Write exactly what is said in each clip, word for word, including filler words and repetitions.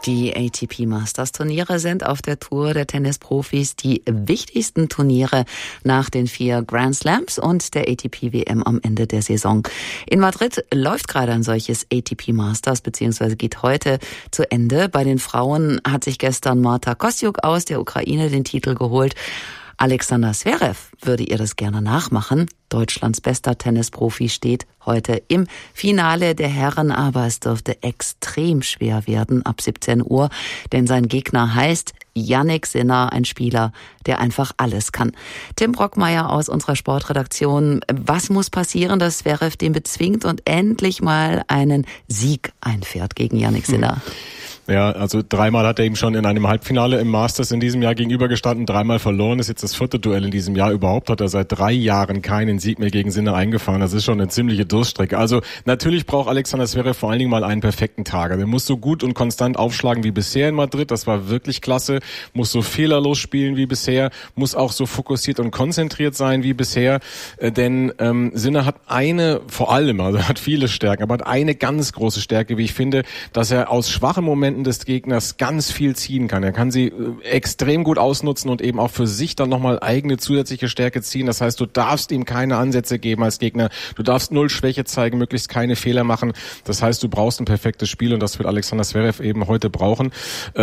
Die A T P Masters Turniere sind auf der Tour der Tennisprofis die wichtigsten Turniere nach den vier Grand Slams und der A T P W M am Ende der Saison. In Madrid läuft gerade ein solches A T P Masters, beziehungsweise geht heute zu Ende. Bei den Frauen hat sich gestern Marta Kostyuk aus der Ukraine den Titel geholt. Alexander Zverev würde ihr das gerne nachmachen. Deutschlands bester Tennisprofi steht heute im Finale der Herren, aber es dürfte extrem schwer werden ab siebzehn Uhr, denn sein Gegner heißt Jannik Sinner, ein Spieler, der einfach alles kann. Tim Brockmeier aus unserer Sportredaktion, was muss passieren, dass Zverev den bezwingt und endlich mal einen Sieg einfährt gegen Jannik Sinner? Hm. Ja, also dreimal hat er ihm schon in einem Halbfinale im Masters in diesem Jahr gegenübergestanden, dreimal verloren, ist jetzt das vierte Duell in diesem Jahr. Überhaupt hat er seit drei Jahren keinen Sieg mehr gegen Sinner eingefahren. Das ist schon eine ziemliche Durststrecke. Also natürlich braucht Alexander Zverev vor allen Dingen mal einen perfekten Tag. Er muss so gut und konstant aufschlagen wie bisher in Madrid, das war wirklich klasse, muss so fehlerlos spielen wie bisher, muss auch so fokussiert und konzentriert sein wie bisher, denn ähm, Sinner hat eine, vor allem, also er hat viele Stärken, aber hat eine ganz große Stärke, wie ich finde, dass er aus schwachen Momenten des Gegners ganz viel ziehen kann. Er kann sie äh, extrem gut ausnutzen und eben auch für sich dann nochmal eigene zusätzliche Stärke ziehen. Das heißt, du darfst ihm keine Ansätze geben als Gegner. Du darfst null Schwäche zeigen, möglichst keine Fehler machen. Das heißt, du brauchst ein perfektes Spiel und das wird Alexander Zverev eben heute brauchen.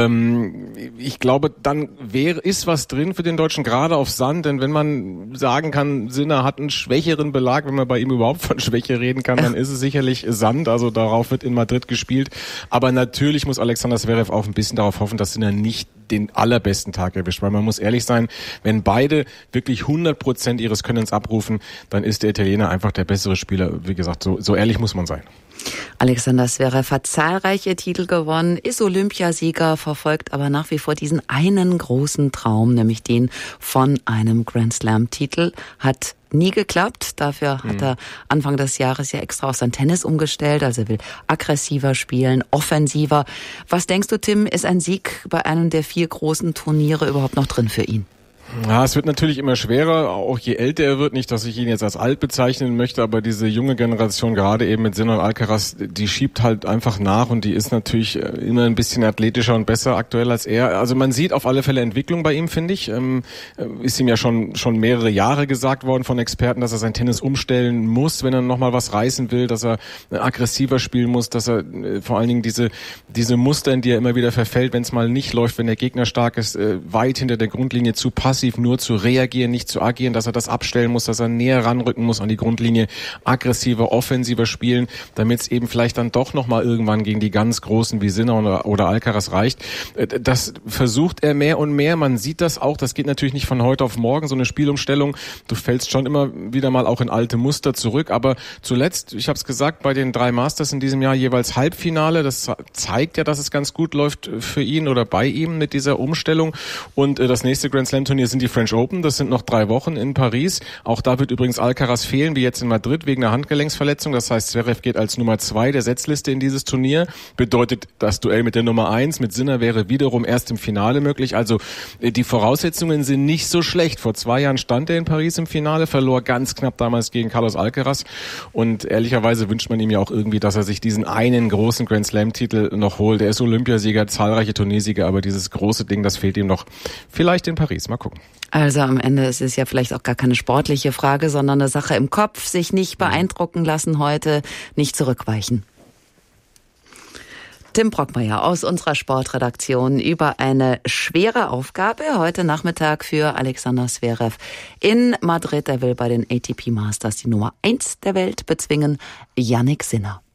Ähm, ich glaube, dann wäre, ist was drin für den Deutschen, gerade auf Sand, denn wenn man sagen kann, Sinner hat einen schwächeren Belag, wenn man bei ihm überhaupt von Schwäche reden kann, dann ist es sicherlich Sand. Also darauf wird in Madrid gespielt. Aber natürlich muss Alexander Alexander Zverev auch ein bisschen darauf hoffen, dass Sinner nicht den allerbesten Tag erwischt, weil man muss ehrlich sein, wenn beide wirklich hundert Prozent ihres Könnens abrufen, dann ist der Italiener einfach der bessere Spieler. Wie gesagt, so, so ehrlich muss man sein. Alexander Zverev hat zahlreiche Titel gewonnen, ist Olympiasieger, verfolgt aber nach wie vor diesen einen großen Traum, nämlich den von einem Grand Slam-Titel. Hat nie geklappt. Dafür hat er Anfang des Jahres ja extra auf sein Tennis umgestellt. Also er will aggressiver spielen, offensiver. Was denkst du, Tim, ist ein Sieg bei einem der vier großen Turniere überhaupt noch drin für ihn? Ja, es wird natürlich immer schwerer, auch je älter er wird. Nicht, dass ich ihn jetzt als alt bezeichnen möchte, aber diese junge Generation, gerade eben mit Sinner und Alcaraz, die schiebt halt einfach nach und die ist natürlich immer ein bisschen athletischer und besser aktuell als er. Also man sieht auf alle Fälle Entwicklung bei ihm, finde ich. Ähm, ist ihm ja schon schon mehrere Jahre gesagt worden von Experten, dass er sein Tennis umstellen muss, wenn er nochmal was reißen will, dass er aggressiver spielen muss, dass er äh, vor allen Dingen diese diese Muster, in die er immer wieder verfällt, wenn es mal nicht läuft, wenn der Gegner stark ist, äh, weit hinter der Grundlinie zu passen, nur zu reagieren, nicht zu agieren, dass er das abstellen muss, dass er näher ranrücken muss an die Grundlinie, aggressiver, offensiver spielen, damit es eben vielleicht dann doch nochmal irgendwann gegen die ganz Großen wie Sinner oder, oder Alcaraz reicht. Das versucht er mehr und mehr. Man sieht das auch. Das geht natürlich nicht von heute auf morgen, so eine Spielumstellung. Du fällst schon immer wieder mal auch in alte Muster zurück. Aber zuletzt, ich habe es gesagt, bei den drei Masters in diesem Jahr jeweils Halbfinale. Das zeigt ja, dass es ganz gut läuft für ihn oder bei ihm mit dieser Umstellung. Und das nächste Grand Slam Turnier sind die French Open. Das sind noch drei Wochen in Paris. Auch da wird übrigens Alcaraz fehlen, wie jetzt in Madrid, wegen einer Handgelenksverletzung. Das heißt, Zverev geht als Nummer zwei der Setzliste in dieses Turnier. Bedeutet, das Duell mit der Nummer eins, mit Sinner, wäre wiederum erst im Finale möglich. Also die Voraussetzungen sind nicht so schlecht. Vor zwei Jahren stand er in Paris im Finale, verlor ganz knapp damals gegen Carlos Alcaraz. Und ehrlicherweise wünscht man ihm ja auch irgendwie, dass er sich diesen einen großen Grand Slam-Titel noch holt. Er ist Olympiasieger, zahlreiche Turniersieger, aber dieses große Ding, das fehlt ihm noch. Vielleicht in Paris. Mal gucken. Also am Ende ist es ja vielleicht auch gar keine sportliche Frage, sondern eine Sache im Kopf, sich nicht beeindrucken lassen heute, nicht zurückweichen. Tim Brockmeier aus unserer Sportredaktion über eine schwere Aufgabe heute Nachmittag für Alexander Zverev in Madrid. Er will bei den A T P Masters die Nummer eins der Welt bezwingen, Jannik Sinner.